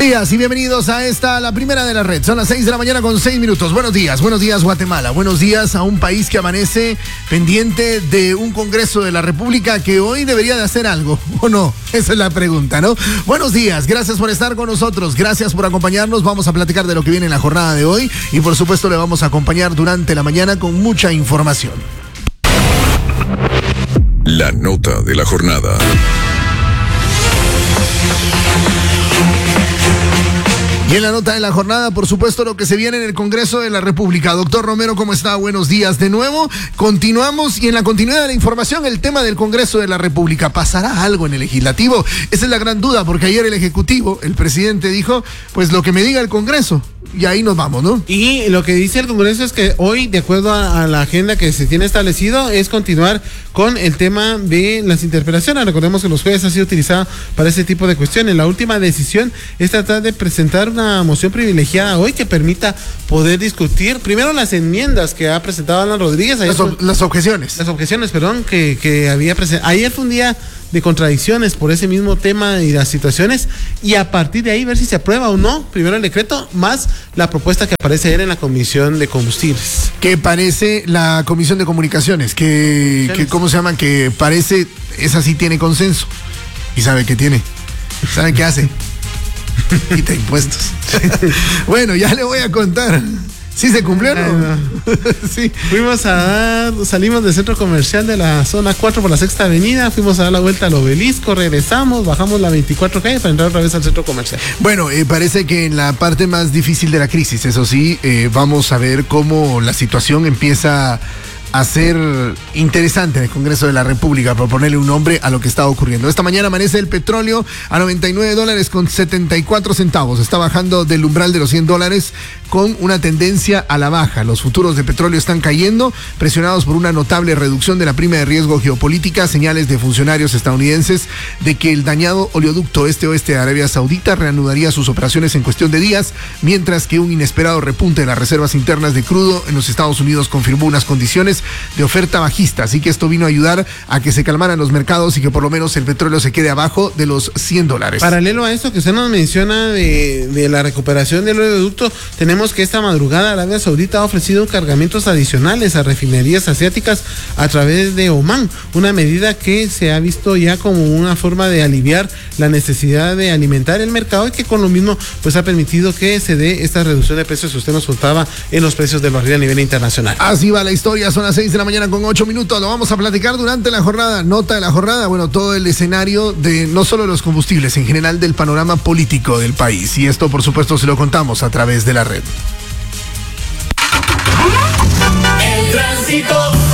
Días y bienvenidos a esta, la primera de la red. Son las 6 de la mañana con 6 minutos. Buenos días Guatemala. Buenos días a un país que amanece pendiente de un Congreso de la República que hoy debería de hacer algo, ¿o no? Esa es la pregunta, ¿no? Buenos días, gracias por estar con nosotros, gracias por acompañarnos. Vamos a platicar de lo que viene en la jornada de hoy y por supuesto le vamos a acompañar durante la mañana con mucha información. La nota de la jornada. Y en la nota de la jornada, por supuesto, lo que se viene en el Congreso de la República. Doctor Romero, ¿cómo está? Buenos días de nuevo. Continuamos y en la continuidad de la información, el tema del Congreso de la República. ¿Pasará algo en el Legislativo? Esa es la gran duda, porque ayer el Ejecutivo, el presidente dijo, pues lo que me diga el Congreso. Y ahí nos vamos, ¿no? Y lo que dice el Congreso es que hoy, de acuerdo a la agenda que se tiene establecido, es continuar con el tema de las interpelaciones. Recordemos que los jueves han sido utilizados para ese tipo de cuestiones. La última decisión es tratar de presentar una moción privilegiada hoy que permita poder discutir primero las enmiendas que ha presentado Alan Rodríguez. Las objeciones. Las objeciones, perdón, que había presentado. Ayer fue un día de contradicciones por ese mismo tema y las situaciones, y a partir de ahí ver si se aprueba o no, primero el decreto, más la propuesta que aparece ayer en la Comisión de Combustibles. Que parece la Comisión de Comunicaciones, que ¿cómo se llama? Que parece, esa sí tiene consenso. ¿Y sabe qué tiene? ¿Sabe qué hace? Quita impuestos. Bueno, ya le voy a contar. ¿Sí se cumplió, no? Sí. Salimos del centro comercial de la zona 4 por la Sexta Avenida, fuimos a dar la vuelta al Obelisco, regresamos, bajamos la 24 calle para entrar otra vez al centro comercial. Bueno, parece que en la parte más difícil de la crisis, eso sí, vamos a ver cómo la situación empieza a ser interesante en el Congreso de la República, por ponerle un nombre a lo que está ocurriendo. Esta mañana amanece el petróleo a $99.74. Está bajando del umbral de los $100 con una tendencia a la baja. Los futuros de petróleo están cayendo, presionados por una notable reducción de la prima de riesgo geopolítica, señales de funcionarios estadounidenses de que el dañado oleoducto este-oeste de Arabia Saudita reanudaría sus operaciones en cuestión de días, mientras que un inesperado repunte de las reservas internas de crudo en los Estados Unidos confirmó unas condiciones de oferta bajista, así que esto vino a ayudar a que se calmaran los mercados y que por lo menos el petróleo se quede abajo de los $100. Paralelo a esto que usted nos menciona de la recuperación del oleoducto, tenemos que esta madrugada Arabia Saudita ha ofrecido cargamentos adicionales a refinerías asiáticas a través de Omán, una medida que se ha visto ya como una forma de aliviar la necesidad de alimentar el mercado y que con lo mismo pues ha permitido que se dé esta reducción de precios que usted nos contaba en los precios del barril a nivel internacional. Así va la historia, son las 6 de la mañana con 8 minutos, lo vamos a platicar durante la jornada, nota de la jornada, bueno, todo el escenario de no solo los combustibles, en general del panorama político del país, y esto por supuesto se lo contamos a través de la red. El tránsito.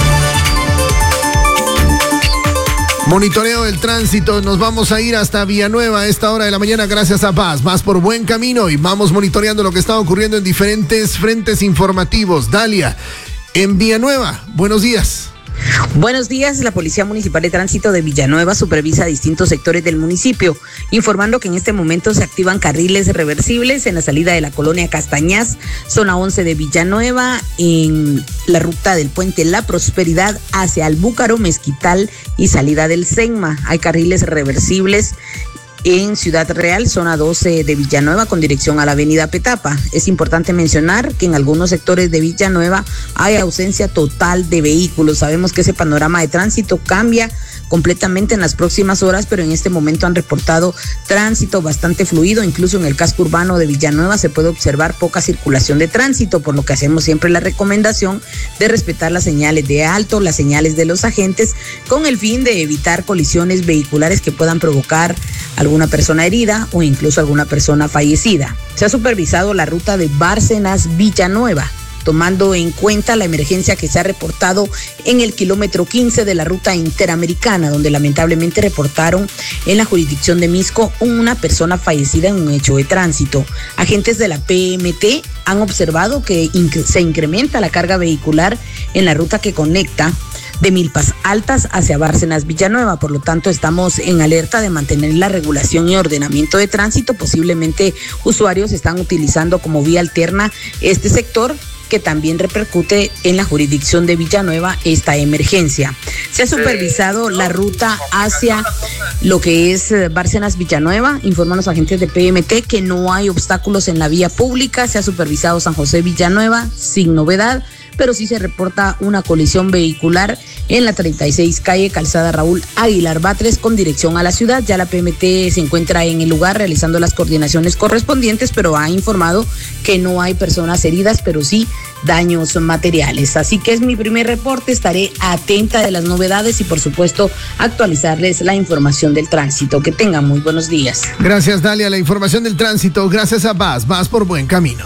Monitoreo del tránsito, nos vamos a ir hasta Villanueva a esta hora de la mañana gracias a Paz. Vas por buen camino y vamos monitoreando lo que está ocurriendo en diferentes frentes informativos. Dalia, en Villanueva, buenos días. Buenos días, la Policía Municipal de Tránsito de Villanueva supervisa distintos sectores del municipio, informando que en este momento se activan carriles reversibles en la salida de la colonia Castañas, zona 11 de Villanueva, en la ruta del puente La Prosperidad hacia Albúcaro, Mezquital y salida del Senma. Hay carriles reversibles en Ciudad Real, zona 12 de Villanueva, con dirección a la avenida Petapa. Es importante mencionar que en algunos sectores de Villanueva hay ausencia total de vehículos. Sabemos que ese panorama de tránsito cambia completamente en las próximas horas, pero en este momento han reportado tránsito bastante fluido. Incluso en el casco urbano de Villanueva se puede observar poca circulación de tránsito, por lo que hacemos siempre la recomendación de respetar las señales de alto, las señales de los agentes, con el fin de evitar colisiones vehiculares que puedan provocar alguna persona herida o incluso alguna persona fallecida. Se ha supervisado la ruta de Bárcenas-Villanueva, tomando en cuenta la emergencia que se ha reportado en el kilómetro 15 de la ruta interamericana, donde lamentablemente reportaron en la jurisdicción de Misco una persona fallecida en un hecho de tránsito. Agentes de la PMT han observado que se incrementa la carga vehicular en la ruta que conecta de Milpas Altas hacia Bárcenas Villanueva. Por lo tanto, estamos en alerta de mantener la regulación y ordenamiento de tránsito. Posiblemente usuarios están utilizando como vía alterna este sector, que también repercute en la jurisdicción de Villanueva esta emergencia. Se ha supervisado la ruta hacia lo que es Bárcenas Villanueva, informan los agentes de PMT que no hay obstáculos en la vía pública. Se ha supervisado San José Villanueva sin novedad, pero sí se reporta una colisión vehicular en la 36 calle Calzada Raúl Aguilar Batres con dirección a la ciudad. Ya la PMT se encuentra en el lugar realizando las coordinaciones correspondientes, pero ha informado que no hay personas heridas, pero sí daños materiales. Así que es mi primer reporte, estaré atenta de las novedades y por supuesto actualizarles la información del tránsito. Que tengan muy buenos días. Gracias, Dalia. La información del tránsito, gracias a Vas por buen camino.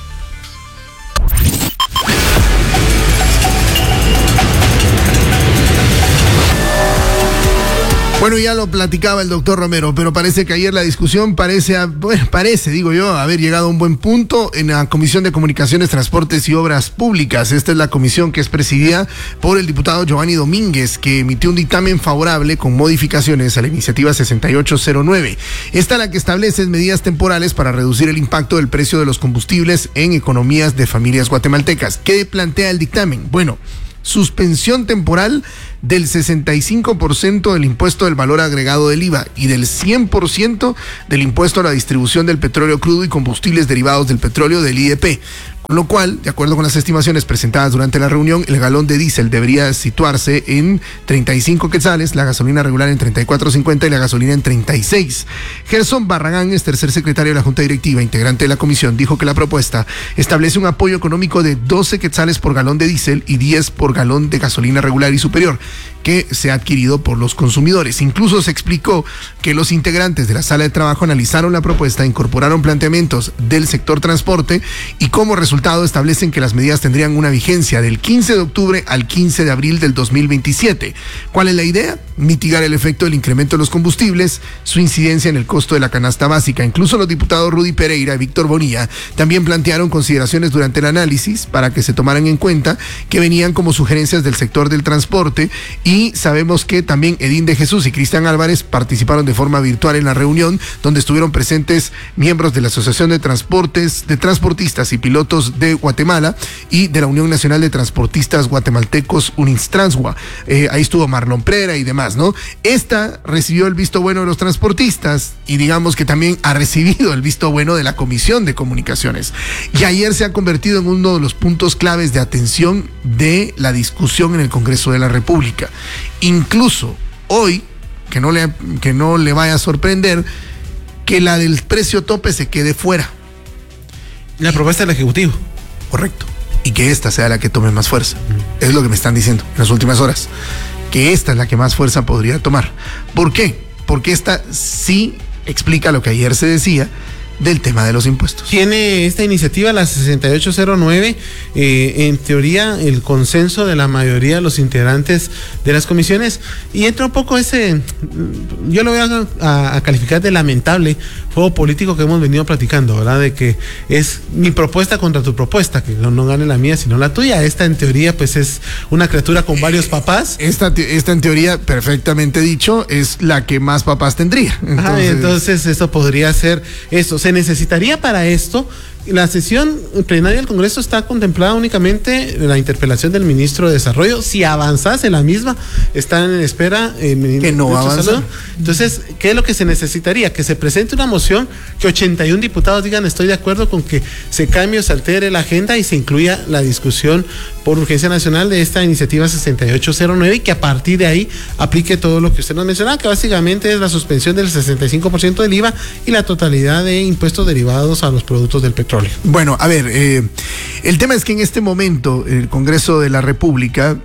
Bueno, ya lo platicaba el doctor Romero, pero parece que ayer la discusión parece haber llegado a un buen punto en la Comisión de Comunicaciones, Transportes y Obras Públicas. Esta es la comisión que es presidida por el diputado Giovanni Domínguez, que emitió un dictamen favorable con modificaciones a la iniciativa 6809. Esta es la que establece medidas temporales para reducir el impacto del precio de los combustibles en economías de familias guatemaltecas. ¿Qué plantea el dictamen? Bueno, suspensión temporal del 65% del impuesto del valor agregado del IVA y del 100% del impuesto a la distribución del petróleo crudo y combustibles derivados del petróleo del IEP. Con lo cual, de acuerdo con las estimaciones presentadas durante la reunión, el galón de diésel debería situarse en 35 quetzales, la gasolina regular en 34.50 y la gasolina en 36. Gerson Barragán es tercer secretario de la Junta Directiva, integrante de la comisión, dijo que la propuesta establece un apoyo económico de 12 quetzales por galón de diésel y 10 por galón de gasolina regular y superior, que se ha adquirido por los consumidores. Incluso se explicó que los integrantes de la sala de trabajo analizaron la propuesta, incorporaron planteamientos del sector transporte y como resultado establecen que las medidas tendrían una vigencia del 15 de octubre al 15 de abril del 2027. ¿Cuál es la idea? Mitigar el efecto del incremento de los combustibles, su incidencia en el costo de la canasta básica. Incluso los diputados Rudy Pereira y Víctor Bonilla también plantearon consideraciones durante el análisis para que se tomaran en cuenta que venían como sugerencias del sector del transporte, y sabemos que también Edín de Jesús y Cristian Álvarez participaron de forma virtual en la reunión, donde estuvieron presentes miembros de la Asociación de Transportistas y Pilotos de Guatemala y de la Unión Nacional de Transportistas Guatemaltecos Uninstransgua. Ahí estuvo Marlon Prera y demás, ¿no? Esta recibió el visto bueno de los transportistas y digamos que también ha recibido el visto bueno de la Comisión de Comunicaciones. Y ayer se ha convertido en uno de los puntos claves de atención de la discusión en el Congreso de la República. Incluso hoy, que no le vaya a sorprender, que la del precio tope se quede fuera. La propuesta del Ejecutivo. Correcto. Y que esta sea la que tome más fuerza. Es lo que me están diciendo en las últimas horas. Que esta es la que más fuerza podría tomar. ¿Por qué? Porque esta sí explica lo que ayer se decía del tema de los impuestos. Tiene esta iniciativa, la 6809, en teoría el consenso de la mayoría de los integrantes de las comisiones, y entra un poco yo lo voy a calificar de lamentable juego político que hemos venido platicando, ¿verdad? De que es mi propuesta contra tu propuesta, que no gane la mía sino la tuya. Esta en teoría pues es una criatura con varios papás. Esta en teoría, perfectamente dicho, es la que más papás tendría. Entonces eso podría ser eso. Se necesitaría para esto. La sesión plenaria del Congreso está contemplada únicamente la interpelación del ministro de Desarrollo. Si avanzase la misma, están en espera que no avanza. Entonces, ¿qué es lo que se necesitaría? Que se presente una moción que 81 diputados digan estoy de acuerdo con que se cambie o se altere la agenda y se incluya la discusión por urgencia nacional de esta iniciativa 6809 y que a partir de ahí aplique todo lo que usted nos mencionaba, que básicamente es la suspensión del 65% del IVA y la totalidad de impuestos derivados a los productos del petróleo. Bueno, a ver, el tema es que en este momento el Congreso de la República,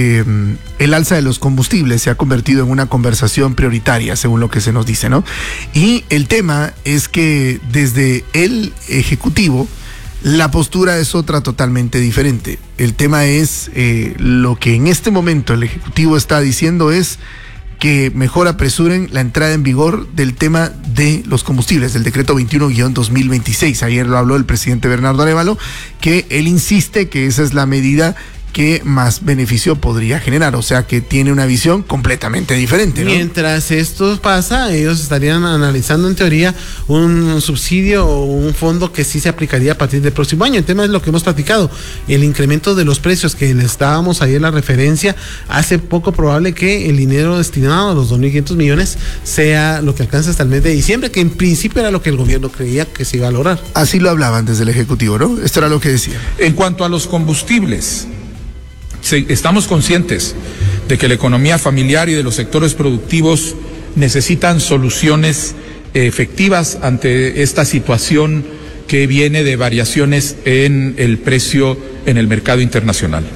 el alza de los combustibles se ha convertido en una conversación prioritaria, según lo que se nos dice, ¿no? Y el tema es que desde el Ejecutivo la postura es otra totalmente diferente. El tema es, lo que en este momento el Ejecutivo está diciendo es que mejor apresuren la entrada en vigor del tema de los combustibles, del decreto 21-2026. Ayer lo habló el presidente Bernardo Arévalo, que él insiste que esa es la medida que más beneficio podría generar. O sea que tiene una visión completamente diferente, ¿no? Mientras esto pasa, ellos estarían analizando en teoría un subsidio o un fondo que sí se aplicaría a partir del próximo año. El tema es lo que hemos platicado, el incremento de los precios que les dábamos ayer la referencia, hace poco probable que el dinero destinado a los 2.500 millones sea lo que alcanza hasta el mes de diciembre, que en principio era lo que el gobierno creía que se iba a lograr. Así lo hablaban desde el Ejecutivo, ¿no? Esto era lo que decían. En cuanto a los combustibles, estamos conscientes de que la economía familiar y de los sectores productivos necesitan soluciones efectivas ante esta situación que viene de variaciones en el precio en el mercado internacional.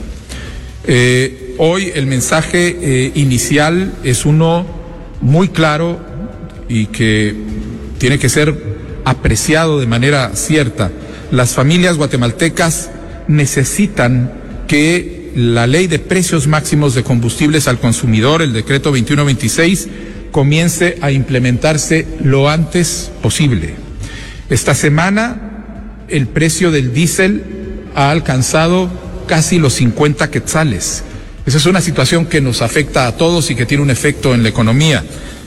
Hoy el mensaje inicial es uno muy claro y que tiene que ser apreciado de manera cierta. Las familias guatemaltecas necesitan que la ley de precios máximos de combustibles al consumidor, el decreto 2126, comience a implementarse lo antes posible. Esta semana el precio del diésel ha alcanzado casi los 50 quetzales. Esa es una situación que nos afecta a todos y que tiene un efecto en la economía.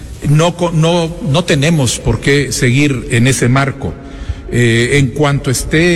No tenemos por qué seguir en ese marco. En cuanto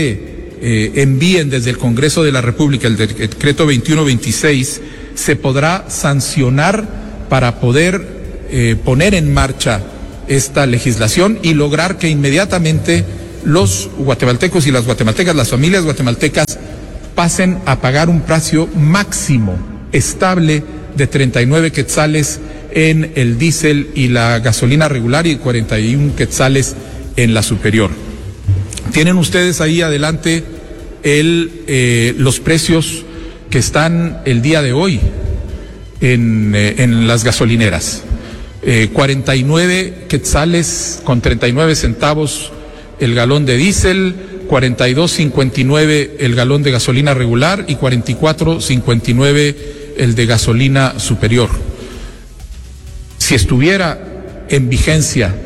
envíen desde el Congreso de la República el decreto 2126, se podrá sancionar para poder poner en marcha esta legislación y lograr que inmediatamente los guatemaltecos y las guatemaltecas, las familias guatemaltecas, pasen a pagar un precio máximo estable de 39 quetzales en el diésel y la gasolina regular y 41 quetzales en la superior. Tienen ustedes ahí adelante los precios que están el día de hoy en las gasolineras. 49 quetzales con 39 centavos el galón de diésel, 42.59 el galón de gasolina regular y 44.59 el de gasolina superior. Si estuviera en vigencia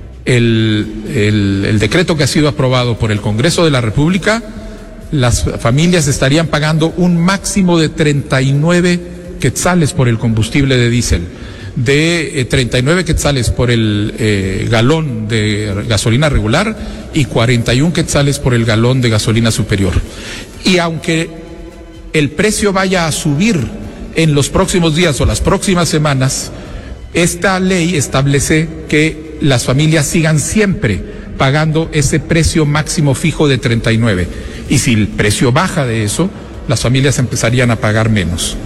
el decreto que ha sido aprobado por el Congreso de la República, las familias estarían pagando un máximo de 39 quetzales por el combustible de diésel, de 39 quetzales por el galón de gasolina regular y 41 quetzales por el galón de gasolina superior. Y aunque el precio vaya a subir en los próximos días o las próximas semanas, esta ley establece que las familias sigan siempre pagando ese precio máximo fijo de 39. Y si el precio baja de eso, las familias empezarían a pagar menos.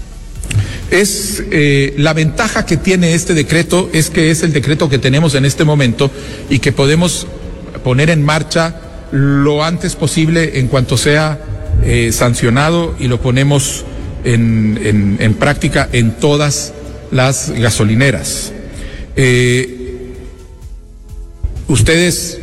La ventaja que tiene este decreto es que es el decreto que tenemos en este momento y que podemos poner en marcha lo antes posible en cuanto sea sancionado, y lo ponemos en práctica en todas las gasolineras. Ustedes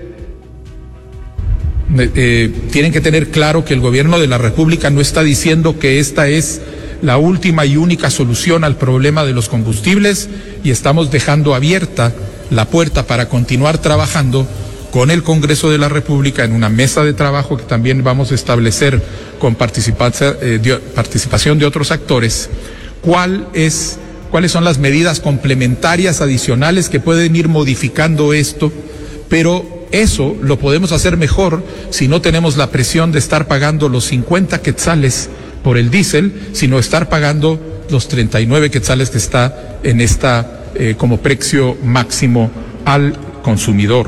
tienen que tener claro que el gobierno de la República no está diciendo que esta es la última y única solución al problema de los combustibles, y estamos dejando abierta la puerta para continuar trabajando con el Congreso de la República en una mesa de trabajo que también vamos a establecer con participación de otros actores. ¿Cuáles son las medidas complementarias adicionales que pueden ir modificando esto? Pero eso lo podemos hacer mejor si no tenemos la presión de estar pagando los 50 quetzales por el diésel, sino estar pagando los 39 quetzales que está en esta como precio máximo al consumidor.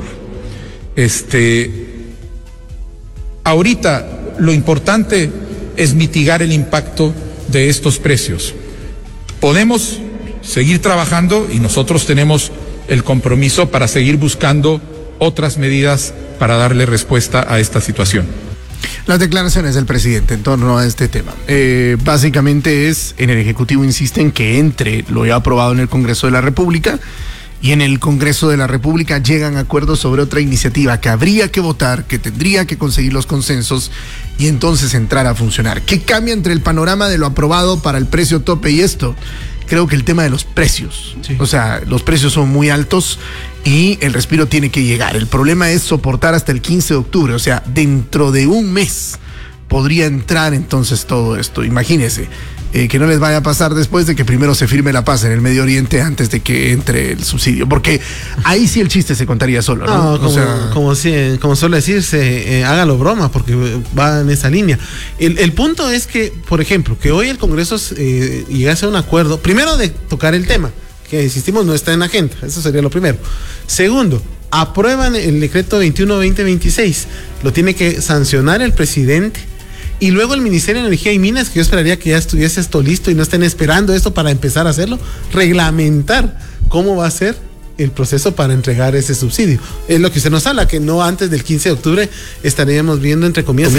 Ahorita lo importante es mitigar el impacto de estos precios. Podemos seguir trabajando y nosotros tenemos el compromiso para seguir buscando otras medidas para darle respuesta a esta situación. Las declaraciones del presidente en torno a este tema. Básicamente en el Ejecutivo insisten que entre lo ya aprobado en el Congreso de la República, y en el Congreso de la República llegan a acuerdos sobre otra iniciativa que habría que votar, que tendría que conseguir los consensos y entonces entrar a funcionar. ¿Qué cambia entre el panorama de lo aprobado para el precio tope y esto? Creo que el tema de los precios. Sí. O sea, los precios son muy altos y el respiro tiene que llegar. El problema es soportar hasta el 15 de octubre, o sea, dentro de un mes, podría entrar entonces todo esto. Imagínese. Que no les vaya a pasar después de que primero se firme la paz en el Medio Oriente antes de que entre el subsidio, porque ahí sí el chiste se contaría solo, ¿no? Como suele decirse, hágalo broma, porque va en esa línea. El punto es que, por ejemplo, que hoy el Congreso llegase a un acuerdo, primero de tocar el tema, que insistimos no está en agenda, eso sería lo primero. Segundo, aprueban el decreto 21-2026, lo tiene que sancionar el presidente. Y luego el Ministerio de Energía y Minas, que yo esperaría que ya estuviese esto listo y no estén esperando esto para empezar a hacerlo, reglamentar cómo va a ser el proceso para entregar ese subsidio. Es lo que usted nos habla, que no antes del 15 de octubre estaríamos viendo, entre comillas.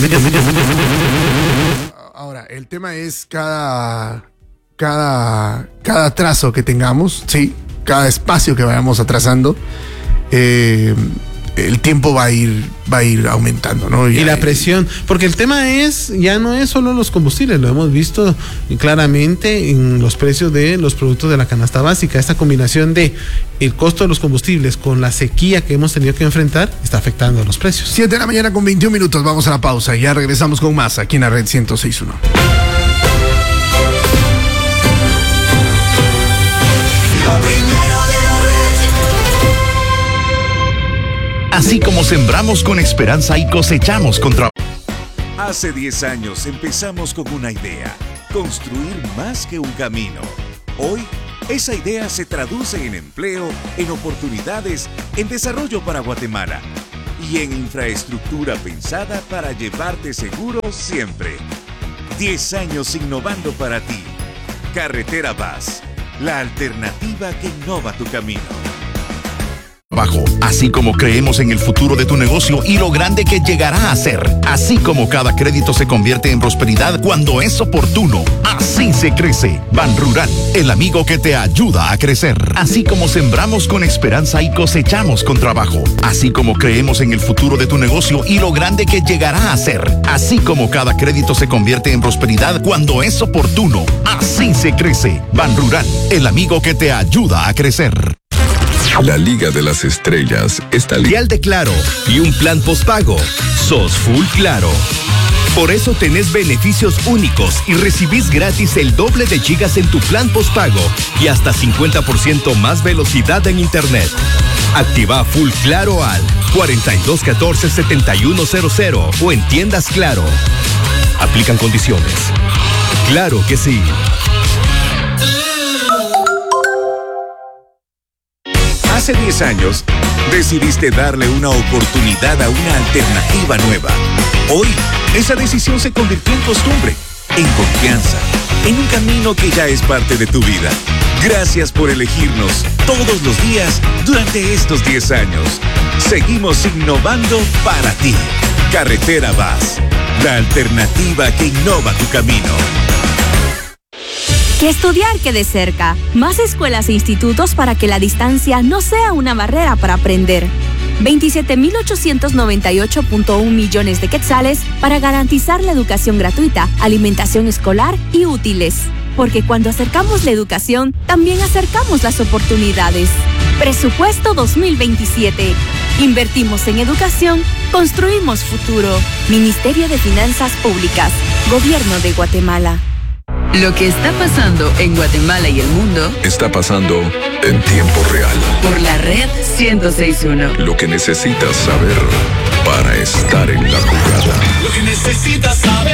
Ahora, el tema es cada trazo que tengamos, sí, cada espacio que vayamos atrasando, el tiempo va a ir aumentando, ¿no? Y la presión, porque el tema ya no es solo los combustibles, lo hemos visto claramente en los precios de los productos de la canasta básica. Esta combinación de el costo de los combustibles con la sequía que hemos tenido que enfrentar está afectando a los precios. 7 de la mañana con 21 minutos, vamos a la pausa y ya regresamos con más aquí en la Red 106.1. Así como sembramos con esperanza y cosechamos con trabajo. Hace 10 años empezamos con una idea, construir más que un camino. Hoy, esa idea se traduce en empleo, en oportunidades, en desarrollo para Guatemala y en infraestructura pensada para llevarte seguro siempre. 10 años innovando para ti. Carretera Vaz, la alternativa que innova tu camino. Así como creemos en el futuro de tu negocio y lo grande que llegará a ser. Así como cada crédito se convierte en prosperidad cuando es oportuno. Así se crece. Ban Rural, el amigo que te ayuda a crecer. Así como sembramos con esperanza y cosechamos con trabajo. Así como creemos en el futuro de tu negocio y lo grande que llegará a ser. Así como cada crédito se convierte en prosperidad cuando es oportuno. Así se crece. Ban Rural, el amigo que te ayuda a crecer. La Liga de las Estrellas está Dial de Claro y un plan postpago. Sos full Claro. Por eso tenés beneficios únicos y recibís gratis el doble de gigas en tu plan postpago y hasta 50% más velocidad en internet. Activa full Claro al 4214-7100 o en tiendas Claro. Aplican condiciones. Claro que sí. Hace 10 años, decidiste darle una oportunidad a una alternativa nueva. Hoy, esa decisión se convirtió en costumbre, en confianza, en un camino que ya es parte de tu vida. Gracias por elegirnos todos los días durante estos 10 años. Seguimos innovando para ti. Carretera Vaz, la alternativa que innova tu camino. Que estudiar quede cerca. Más escuelas e institutos para que la distancia no sea una barrera para aprender. 27.898.1 millones de quetzales para garantizar la educación gratuita, alimentación escolar y útiles. Porque cuando acercamos la educación, también acercamos las oportunidades. Presupuesto 2027. Invertimos en educación, construimos futuro. Ministerio de Finanzas Públicas. Gobierno de Guatemala. Lo que está pasando en Guatemala y el mundo está pasando en tiempo real. Por la Red 106.1. Lo que necesitas saber para estar en la jugada. Lo que necesitas saber.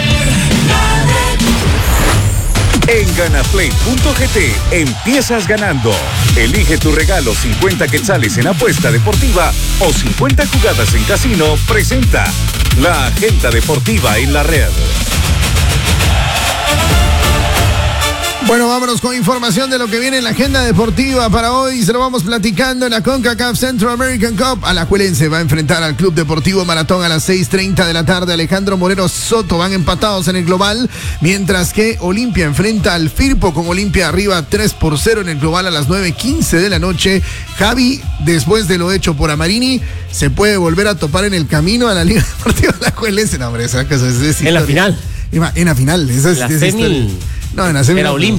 En ganaplay.gt empiezas ganando. Elige tu regalo 50 quetzales en apuesta deportiva o 50 jugadas en casino. Presenta la agenda deportiva en la red. Bueno, vámonos con información de lo que viene en la agenda deportiva para hoy. Se lo vamos platicando en la CONCACAF Central American Cup. Alajuelense va a enfrentar al Club Deportivo Maratón a las 6:30 de la tarde. Alejandro Moreno Soto van empatados en el global, mientras que Olimpia enfrenta al Firpo con Olimpia arriba 3-0 en el global a las 9:15 de la noche. Javi, después de lo hecho por Amarini, se puede volver a topar en el camino a la Liga Deportiva Alajuelense. No, hombre, esa cosa es en la final. En la final. Esa es semi. No, en la semi era Olimpia.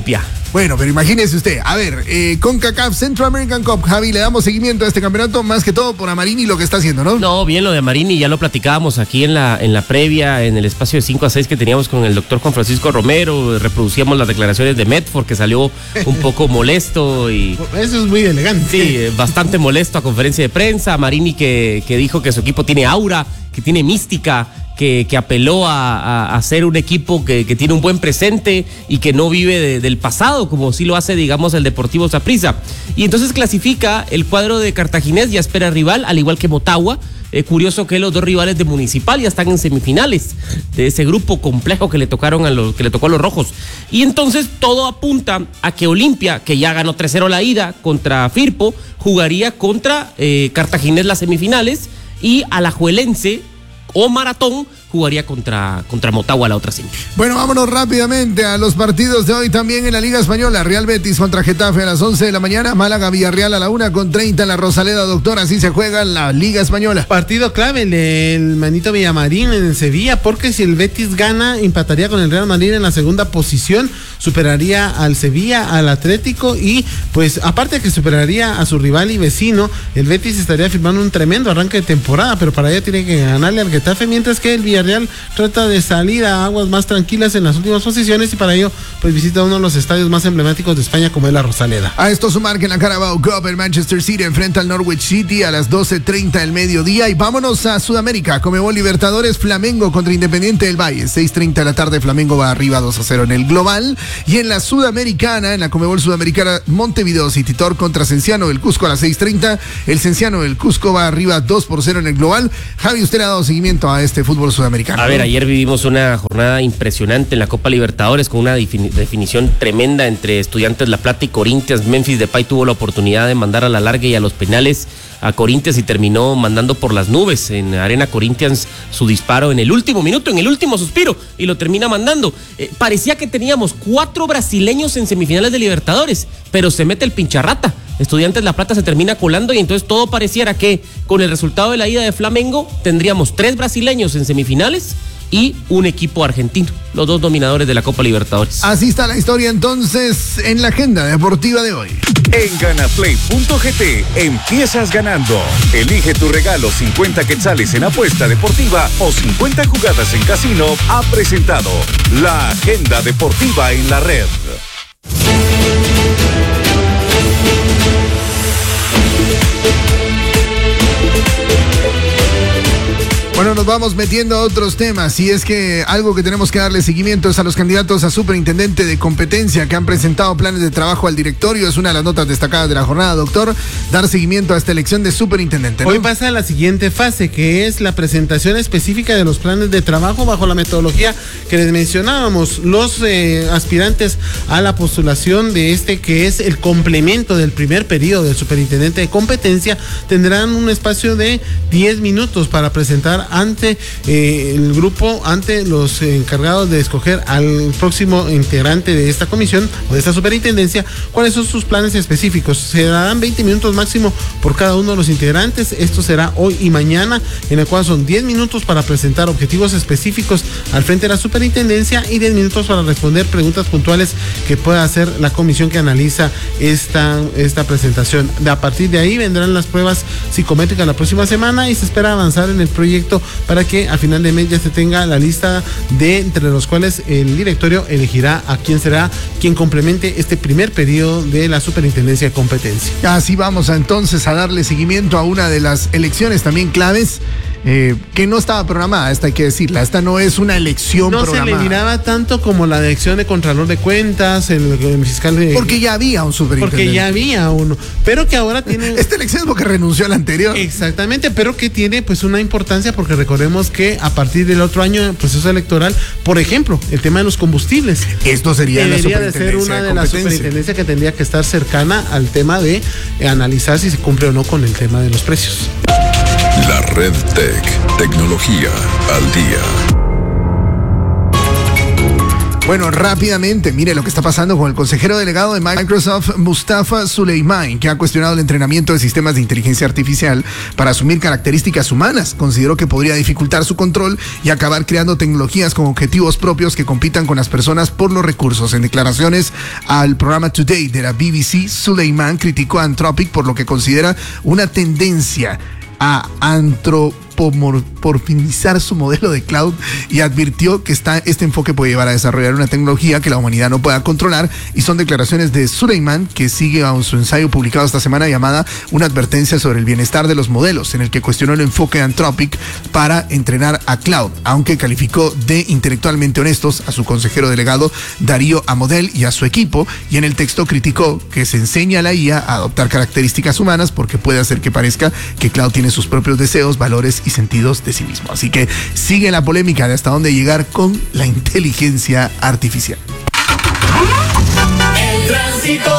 Bueno, pero imagínese usted, a ver, CONCACAF Central American Cup, Javi, le damos seguimiento a este campeonato, más que todo por Amarini lo que está haciendo, ¿no? No, bien lo de Amarini, ya lo platicábamos aquí en la previa, en el espacio de 5 a 6 que teníamos con el doctor Juan Francisco Romero, reproducíamos las declaraciones de Medford, que salió un poco molesto y... Eso es muy elegante. Sí, bastante molesto a conferencia de prensa. Amarini que dijo que su equipo tiene aura, que tiene mística, que apeló a ser un equipo que tiene un buen presente y que no vive del pasado, como sí lo hace, digamos, el Deportivo Saprissa. Y entonces clasifica el cuadro de Cartaginés, ya espera rival, al igual que Motagua. Curioso que los dos rivales de Municipal ya están en semifinales de ese grupo complejo que le tocó a los rojos. Y entonces todo apunta a que Olimpia, que ya ganó 3-0 la ida contra Firpo, jugaría contra Cartaginés las semifinales, y Alajuelense o Maratón jugaría contra Motagua la otra semi. Bueno, vámonos rápidamente a los partidos de hoy también en la Liga Española. Real Betis contra Getafe a las 11 de la mañana. Málaga Villarreal a la 1:30 en la Rosaleda, doctor. Así se juega en la Liga Española. Partido clave el del manito Villamarín en el Sevilla, porque si el Betis gana, empataría con el Real Madrid en la segunda posición, superaría al Sevilla, al Atlético, y pues aparte de que superaría a su rival y vecino, el Betis estaría firmando un tremendo arranque de temporada, pero para ello tiene que ganarle al Getafe, mientras que el Villarreal trata de salir a aguas más tranquilas en las últimas posiciones, y para ello pues visita uno de los estadios más emblemáticos de España, como es la Rosaleda. A esto sumar que en la Carabao Cup el Manchester City enfrenta al Norwich City a las 12:30 del mediodía. Y vámonos a Sudamérica, Conmebol Libertadores, Flamengo contra Independiente del Valle, 6:30 de la tarde. Flamengo va arriba 2-0 en el global. Y en la Sudamericana, en la Conmebol Sudamericana, Montevideo City Torque contra Cienciano del Cusco a las 6:30. El Cienciano del Cusco va arriba 2-0 en el global. Javi, usted le ha dado seguimiento a este fútbol sudamericano. A ver, ayer vivimos una jornada impresionante en la Copa Libertadores con una definición tremenda entre Estudiantes La Plata y Corinthians. Memphis Depay tuvo la oportunidad de mandar a la larga y a los penales a Corinthians y terminó mandando por las nubes en Arena Corinthians su disparo en el último minuto, en el último suspiro, y lo termina mandando. Parecía que teníamos 4 brasileños en semifinales de Libertadores, pero se mete el pincharrata. Estudiantes La Plata se termina colando, y entonces todo pareciera que con el resultado de la ida de Flamengo tendríamos 3 brasileños en semifinales y un equipo argentino, los dos dominadores de la Copa Libertadores. Así está la historia entonces en la agenda deportiva de hoy. En ganaplay.gt empiezas ganando. Elige tu regalo 50 quetzales en apuesta deportiva o 50 jugadas en casino. Ha presentado la agenda deportiva en la red. Bueno, nos vamos metiendo a otros temas, y es que algo que tenemos que darle seguimiento es a los candidatos a superintendente de competencia que han presentado planes de trabajo al directorio. Es una de las notas destacadas de la jornada, doctor, dar seguimiento a esta elección de superintendente, ¿no? Hoy pasa a la siguiente fase, que es la presentación específica de los planes de trabajo bajo la metodología que les mencionábamos. Los aspirantes a la postulación de este, que es el complemento del primer periodo del superintendente de competencia, tendrán un espacio de 10 minutos para presentar ante el grupo, ante los encargados de escoger al próximo integrante de esta comisión o de esta superintendencia, cuáles son sus planes específicos. Se darán 20 minutos máximo por cada uno de los integrantes. Esto será hoy y mañana, en el cual son 10 minutos para presentar objetivos específicos al frente de la superintendencia y 10 minutos para responder preguntas puntuales que pueda hacer la comisión que analiza esta presentación. A partir de ahí vendrán las pruebas psicométricas la próxima semana, y se espera avanzar en el proyecto para que a final de mes ya se tenga la lista de entre los cuales el directorio elegirá a quién será quien complemente este primer periodo de la superintendencia de competencia. Así vamos entonces a darle seguimiento a una de las elecciones también claves que no estaba programada, esta hay que decirla. Esta no es una elección programada. No se le miraba tanto como la elección de Contralor de Cuentas, el fiscal de... Porque ya había un superintendente. Porque ya había uno, pero que ahora tiene... Esta elección es porque renunció a la anterior. Exactamente, pero que tiene pues una importancia, porque recordemos que a partir del otro año, el proceso electoral, por ejemplo, el tema de los combustibles. Esto debería de ser una de las superintendencias que tendría que estar cercana al tema de analizar si se cumple o no con el tema de los precios. La Red Tech, tecnología al día. Bueno, rápidamente, mire lo que está pasando con el consejero delegado de Microsoft, Mustafa Suleyman, que ha cuestionado el entrenamiento de sistemas de inteligencia artificial para asumir características humanas. Consideró que podría dificultar su control y acabar creando tecnologías con objetivos propios que compitan con las personas por los recursos. En declaraciones al programa Today de la BBC, Suleyman criticó a Anthropic por lo que considera una tendencia a antropomorfizar su modelo de cloud y advirtió que este enfoque puede llevar a desarrollar una tecnología que la humanidad no pueda controlar. Y son declaraciones de Suleyman, que sigue a su ensayo publicado esta semana llamada Una advertencia sobre el bienestar de los modelos, en el que cuestionó el enfoque de Anthropic para entrenar a cloud, aunque calificó de intelectualmente honestos a su consejero delegado Darío Amodel y a su equipo, y en el texto criticó que se enseña a la IA a adoptar características humanas porque puede hacer que parezca que cloud tiene sus propios deseos, valores y sentidos de sí mismo. Así que sigue la polémica de hasta dónde llegar con la inteligencia artificial. El tránsito.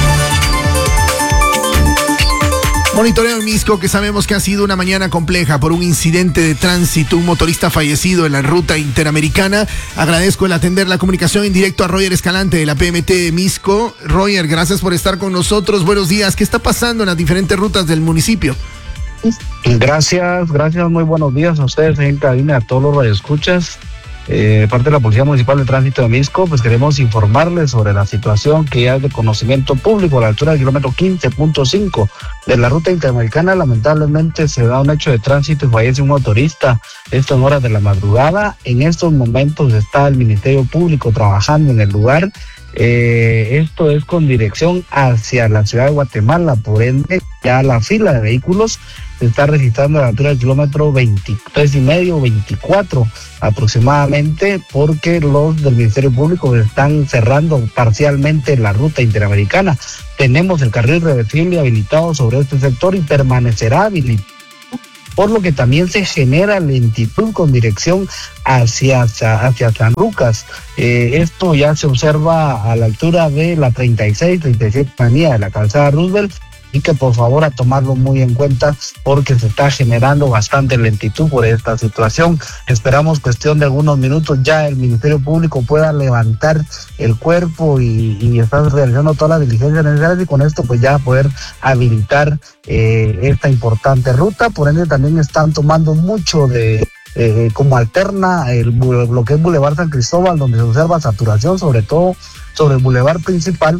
Monitoreo en Misco, que sabemos que ha sido una mañana compleja por un incidente de tránsito, un motorista fallecido en la ruta interamericana. Agradezco el atender la comunicación en directo a Roger Escalante de la PMT de Misco. Roger, gracias por estar con nosotros. Buenos días. ¿Qué está pasando en las diferentes rutas del municipio? Gracias, muy buenos días a ustedes en cabina, a todos los radioescuchas. Parte de la Policía Municipal de Tránsito de Misco, pues queremos informarles sobre la situación que ya es de conocimiento público a la altura del kilómetro 15.5 de la ruta interamericana. Lamentablemente se da un hecho de tránsito y fallece un motorista, esto en horas de la madrugada. En estos momentos está el Ministerio Público trabajando en el lugar. Esto es con dirección hacia la ciudad de Guatemala, por ende ya la fila de vehículos se está registrando a la altura del kilómetro 23,5, 24 aproximadamente, porque los del Ministerio Público están cerrando parcialmente la ruta interamericana. Tenemos el carril reversible habilitado sobre este sector y permanecerá habilitado, por lo que también se genera lentitud con dirección hacia San Lucas. Esto ya se observa a la altura de la 37 avenida de la calzada Roosevelt, y que por favor a tomarlo muy en cuenta porque se está generando bastante lentitud por esta situación. Esperamos cuestión de algunos minutos ya el Ministerio Público pueda levantar el cuerpo y estar realizando todas las diligencias necesarias, y con esto pues ya poder habilitar esta importante ruta. Por ende también están tomando mucho de como alterna lo que es Boulevard San Cristóbal, donde se observa saturación, sobre todo sobre el Boulevard Principal,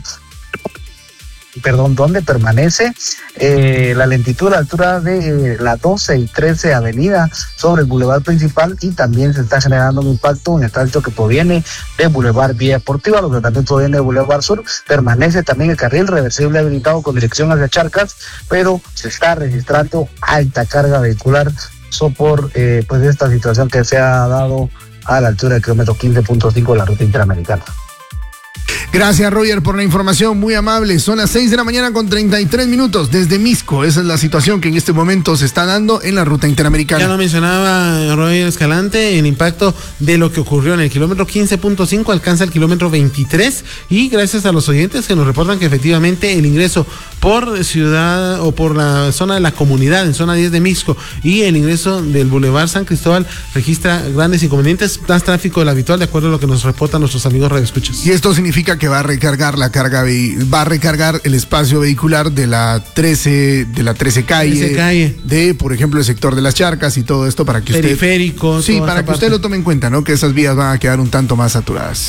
donde permanece la lentitud a la altura de la 12 y 13 avenida sobre el Boulevard Principal, y también se está generando un impacto en el tránsito que proviene de Boulevard Vía Deportiva, lo que también proviene de Boulevard Sur. Permanece también el carril reversible habilitado con dirección hacia Charcas, pero se está registrando alta carga vehicular por pues esta situación que se ha dado a la altura del kilómetro 15.5 de la ruta interamericana. Gracias, Roger, por la información, muy amable. Son las 6 de la mañana con 33 minutos desde Misco. Esa es la situación que en este momento se está dando en la ruta interamericana. Ya lo mencionaba Roger Escalante, el impacto de lo que ocurrió en el kilómetro 15.5 alcanza el kilómetro 23, y gracias a los oyentes que nos reportan que efectivamente el ingreso por ciudad o por la zona de la comunidad, en zona 10 de Misco, y el ingreso del Boulevard San Cristóbal registra grandes inconvenientes, más tráfico del habitual, de acuerdo a lo que nos reportan nuestros amigos radioescuchas. Y esto significa que va a recargar va a recargar el espacio vehicular de la 13 calle, de, por ejemplo, el sector de las Charcas y todo esto, para que periférico, usted, sí, para que usted lo tome en cuenta, ¿no? Que esas vías van a quedar un tanto más saturadas.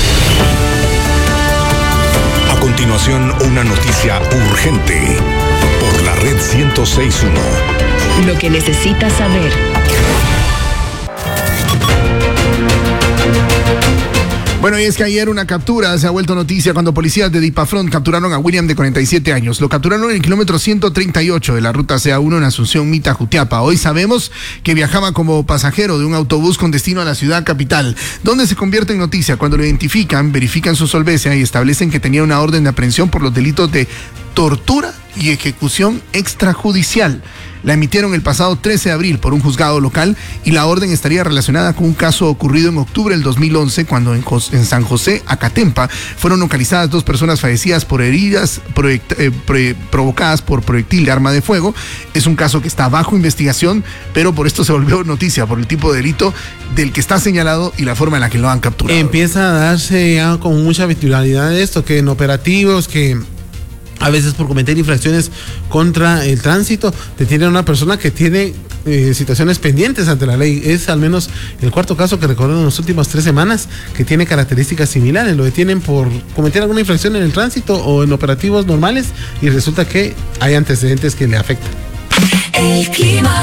A continuación, una noticia urgente por la red 106.1. Lo que necesitas saber. Bueno, y es que ayer una captura se ha vuelto noticia cuando policías de Dipafront capturaron a William, de 47 años. Lo capturaron en el kilómetro 138 de la ruta CA1 en Asunción, Mita, Jutiapa. Hoy sabemos que viajaba como pasajero de un autobús con destino a la ciudad capital, donde se convierte en noticia cuando lo identifican, verifican su solvencia y establecen que tenía una orden de aprehensión por los delitos de tortura y ejecución extrajudicial. La emitieron el pasado 13 de abril por un juzgado local y la orden estaría relacionada con un caso ocurrido en octubre del 2011 cuando en San José, Acatempa, fueron localizadas 2 personas fallecidas por heridas provocadas por proyectil de arma de fuego. Es un caso que está bajo investigación, pero por esto se volvió noticia por el tipo de delito del que está señalado y la forma en la que lo han capturado. Empieza a darse ya con mucha habitualidad esto, que en operativos, que a veces por cometer infracciones contra el tránsito, detienen a una persona que tiene situaciones pendientes ante la ley. Es al menos el 4º caso que recuerdo en las últimas 3 semanas que tiene características similares. Lo detienen por cometer alguna infracción en el tránsito o en operativos normales y resulta que hay antecedentes que le afectan. El clima.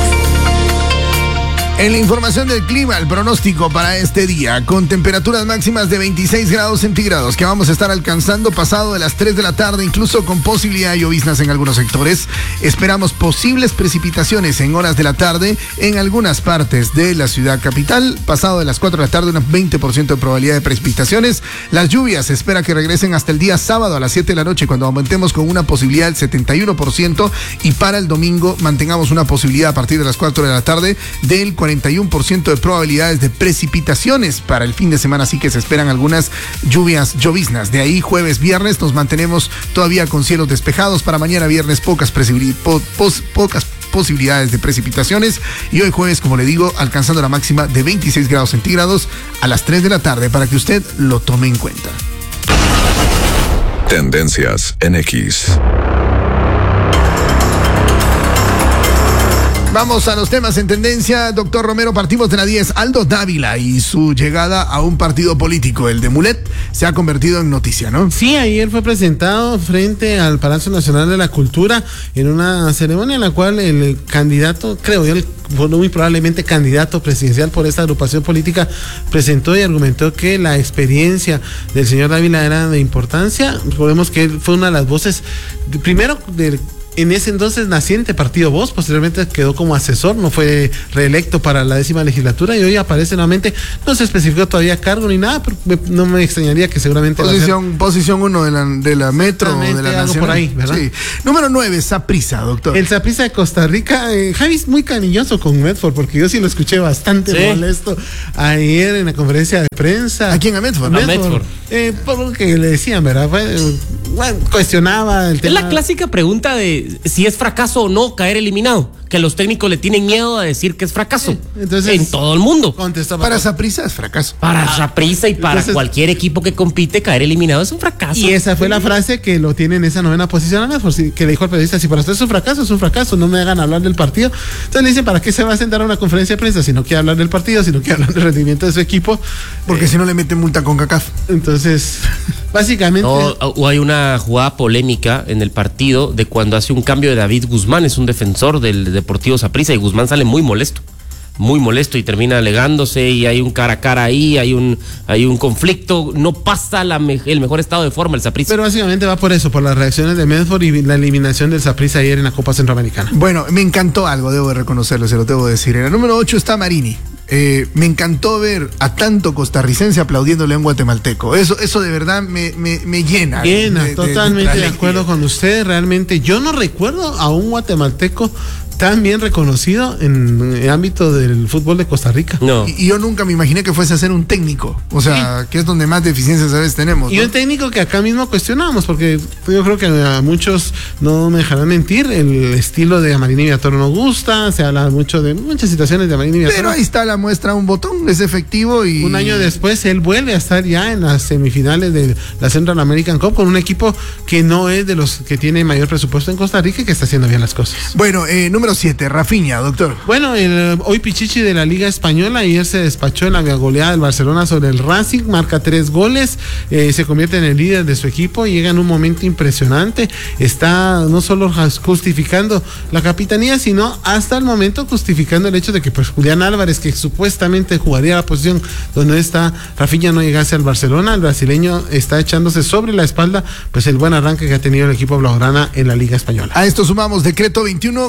En la información del clima, el pronóstico para este día, con temperaturas máximas de 26 grados centígrados que vamos a estar alcanzando pasado de las 3 de la tarde, incluso con posibilidad de lloviznas en algunos sectores. Esperamos posibles precipitaciones en horas de la tarde en algunas partes de la ciudad capital. Pasado de las 4 de la tarde, un 20% de probabilidad de precipitaciones. Las lluvias se espera que regresen hasta el día sábado a las 7 de la noche, cuando aumentemos con una posibilidad del 71%, y para el domingo mantengamos una posibilidad a partir de las 4 de la tarde del 41% de probabilidades de precipitaciones. Para el fin de semana sí que se esperan algunas lloviznas. De ahí jueves, viernes nos mantenemos todavía con cielos despejados. Para mañana viernes pocas posibilidades de precipitaciones, y hoy jueves, como le digo, alcanzando la máxima de 26 grados centígrados a las 3 de la tarde para que usted lo tome en cuenta. Tendencias en X. Vamos a los temas en tendencia. Doctor Romero, partimos de la 10. Aldo Dávila y su llegada a un partido político, el de Mulet, se ha convertido en noticia, ¿no? Sí, ayer fue presentado frente al Palacio Nacional de la Cultura en una ceremonia en la cual el candidato, creo yo, muy probablemente candidato presidencial por esta agrupación política, presentó y argumentó que la experiencia del señor Dávila era de importancia. Recordemos que él fue una de las voces, primero en ese entonces naciente partido Voz, posteriormente quedó como asesor, no fue reelecto para la 10ª legislatura y hoy aparece nuevamente. No se especificó todavía cargo ni nada, pero no me extrañaría que seguramente posición 1 de la Metro, de la algo por ahí, ¿verdad? Sí. Número 9, Saprissa, doctor. El Saprissa de Costa Rica. Javi es muy cariñoso con Medford, porque yo sí lo escuché bastante molesto ayer en la conferencia de prensa. ¿A quién? ¿A Medford? A Medford. Por lo que le decían, ¿verdad? Cuestionaba el tema. Es la clásica pregunta de si es fracaso o no caer eliminado, que los técnicos le tienen miedo a decir que es fracaso. Entonces, en todo el mundo. Para Saprissa es fracaso. Para Saprissa y para cualquier equipo que compite, caer eliminado es un fracaso. Y esa fue la frase que lo tiene en esa 9ª posición a Medford, que le dijo al periodista: si para usted es un fracaso, no me hagan hablar del partido. Entonces le dicen: ¿para qué se va a sentar a una conferencia de prensa si no quiere hablar del partido, si no quiere hablar del rendimiento de su equipo? Porque si no le meten multa con CACAF. Entonces, básicamente... O hay una jugada polémica en el partido de cuando hace un cambio de David Guzmán, es un defensor del Deportivo Saprissa, y Guzmán sale muy molesto y termina alegándose, y hay un cara a cara ahí, hay un conflicto, no pasa el mejor estado de forma el Saprissa. Pero básicamente va por eso, por las reacciones de Medford y la eliminación del Saprissa ayer en la Copa Centroamericana. Bueno, me encantó algo, debo de reconocerlo, se lo debo decir. En el número 8 está Marini. Me encantó ver a tanto costarricense aplaudiéndole a un guatemalteco. Eso de verdad me llena. Totalmente de acuerdo con usted. Realmente yo no recuerdo a un guatemalteco tan bien reconocido en el ámbito del fútbol de Costa Rica. No. Y yo nunca me imaginé que fuese a ser un técnico. O sea, sí, que es donde más deficiencias a veces tenemos, ¿no? Y un técnico que acá mismo cuestionamos, porque yo creo que a muchos no me dejarán mentir, el estilo de Marini Villatoro no gusta, se habla mucho de muchas situaciones de Marini Villatoro. Pero ahí está la muestra, un botón, es efectivo y... Un año después él vuelve a estar ya en las semifinales de la Central American Cup con un equipo que no es de los que tiene mayor presupuesto en Costa Rica y que está haciendo bien las cosas. Bueno, número 7, Rafinha, doctor. Bueno, hoy Pichichi de la Liga Española, ayer se despachó en la goleada del Barcelona sobre el Racing, marca 3 goles, se convierte en el líder de su equipo, llega en un momento impresionante, está no solo justificando la capitanía, sino hasta el momento justificando el hecho de que pues Julián Álvarez, que supuestamente jugaría la posición donde está Rafinha, no llegase al Barcelona. El brasileño está echándose sobre la espalda pues el buen arranque que ha tenido el equipo blaugrana en la Liga Española. A esto sumamos decreto 21-20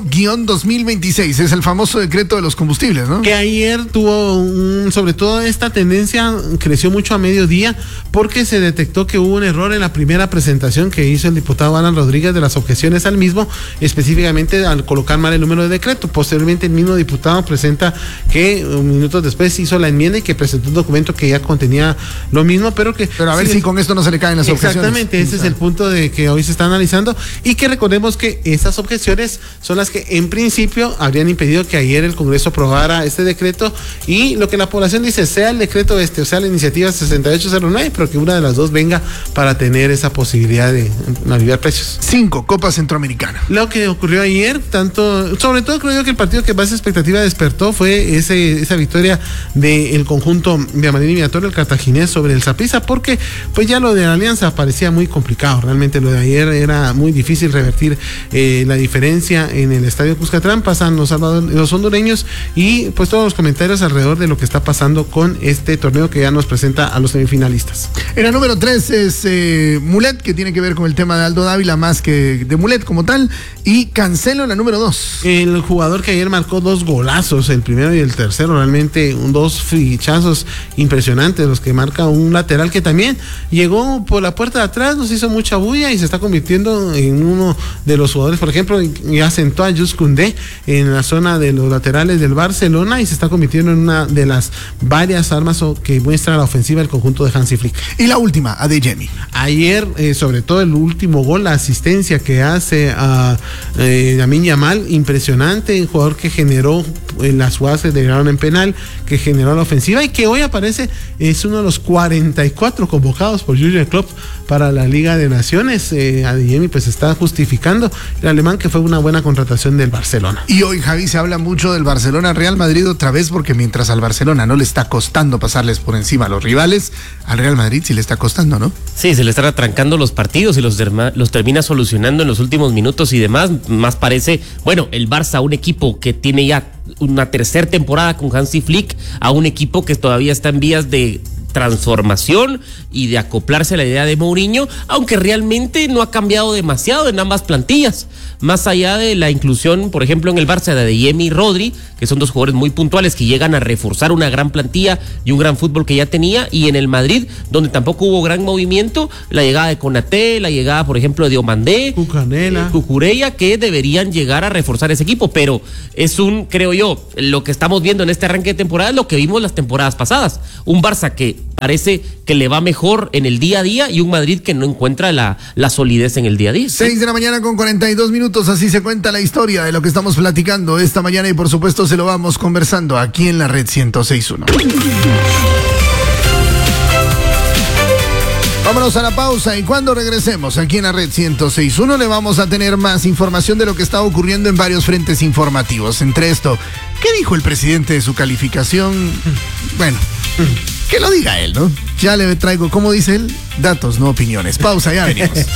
2026, es el famoso decreto de los combustibles, ¿no? Que ayer tuvo sobre todo esta tendencia creció mucho a mediodía porque se detectó que hubo un error en la primera presentación que hizo el diputado Alan Rodríguez de las objeciones al mismo, específicamente al colocar mal el número de decreto. Posteriormente el mismo diputado presenta que minutos después hizo la enmienda y que presentó un documento que ya contenía lo mismo, pero a ver si con esto no se le caen las objeciones. Exactamente, ese es el punto de que hoy se está analizando, y que recordemos que esas objeciones son las que en principio habrían impedido que ayer el Congreso aprobara este decreto, y lo que la población dice, sea el decreto o sea la iniciativa 6809, pero que una de las dos venga para tener esa posibilidad de aliviar precios. 5, Copa Centroamericana. Lo que ocurrió ayer, sobre todo creo yo que el partido que más expectativa despertó fue esa victoria del conjunto de Amarín Eliminatorio, el cartaginés, sobre el Saprissa, porque pues ya lo de la Alianza parecía muy complicado. Realmente lo de ayer era muy difícil revertir la diferencia en el estadio Cuscatlán. Pasan los hondureños y pues todos los comentarios alrededor de lo que está pasando con este torneo que ya nos presenta a los semifinalistas. En la número 3 es Mulet, que tiene que ver con el tema de Aldo Dávila más que de Mulet como tal, y Cancelo en la número 2. El jugador que ayer marcó 2 golazos, el primero y el tercero, realmente 2 fichazos impresionantes, los que marca un lateral que también llegó por la puerta de atrás, nos hizo mucha bulla y se está convirtiendo en uno de los jugadores, por ejemplo, ya sentó a Jules Koundé en la zona de los laterales del Barcelona y se está convirtiendo en una de las varias armas que muestra la ofensiva del conjunto de Hansi Flick. Y la última, Adeyemi. Ayer, sobre todo el último gol, la asistencia que hace a Lamine Yamal, impresionante, un jugador que generó las jugadas que llegaron en penal, que generó la ofensiva y que hoy aparece, es uno de los 44 convocados por Jürgen Klopp para la Liga de Naciones. Adeyemi pues está justificando el alemán, que fue una buena contratación del Barcelona. Y hoy, Javi, se habla mucho del Barcelona-Real Madrid otra vez, porque mientras al Barcelona no le está costando pasarles por encima a los rivales, al Real Madrid sí le está costando, ¿no? Sí, se le están atrancando los partidos y los termina solucionando en los últimos minutos y demás. Más parece, bueno, el Barça, un equipo que tiene ya una tercera temporada con Hansi Flick, a un equipo que todavía está en vías de transformación y de acoplarse a la idea de Mourinho, aunque realmente no ha cambiado demasiado en ambas plantillas, más allá de la inclusión, por ejemplo, en el Barça de Adeyemi y Rodri, que son 2 jugadores muy puntuales que llegan a reforzar una gran plantilla y un gran fútbol que ya tenía, y en el Madrid, donde tampoco hubo gran movimiento, la llegada de Konaté, la llegada, por ejemplo, de Diomandé, Cucurella, que deberían llegar a reforzar ese equipo, pero es creo yo, lo que estamos viendo en este arranque de temporada es lo que vimos las temporadas pasadas, un Barça que parece que le va mejor en el día a día y un Madrid que no encuentra la solidez en el día a día. 6 de la mañana con 42 minutos, así se cuenta la historia de lo que estamos platicando esta mañana y por supuesto se lo vamos conversando aquí en la Red 106.1. Vámonos a la pausa y cuando regresemos aquí en la Red 106.1 le vamos a tener más información de lo que está ocurriendo en varios frentes informativos. Entre esto, ¿qué dijo el presidente de su calificación? Bueno, que lo diga él, ¿no? Ya le traigo, ¿cómo dice él? Datos, no opiniones. Pausa, ya venimos. El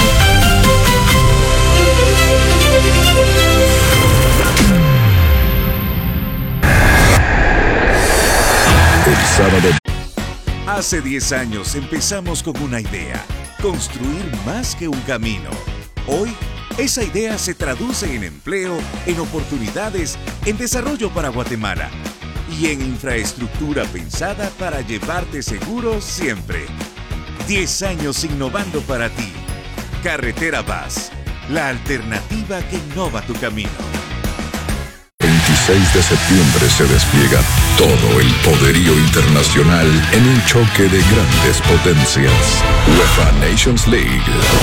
sábado. Hace 10 años empezamos con una idea, construir más que un camino. Hoy, esa idea se traduce en empleo, en oportunidades, en desarrollo para Guatemala y en infraestructura pensada para llevarte seguro siempre. 10 años innovando para ti. Carretera Vaz, la alternativa que innova tu camino. 26 de septiembre se despliega todo el poderío internacional en un choque de grandes potencias. UEFA Nations League.